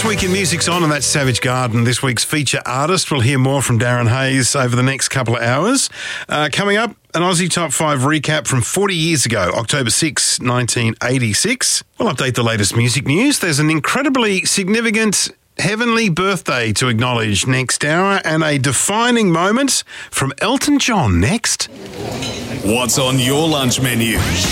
Week in Music's on, and that's Savage Garden. This week's feature artist. We'll hear more from Darren Hayes over the next couple of hours. Coming up, an Aussie Top 5 recap from 40 years ago, October 6, 1986. We'll update the latest music news. There's an incredibly significant heavenly birthday to acknowledge next hour, and a defining moment from Elton John next. What's on your lunch menu?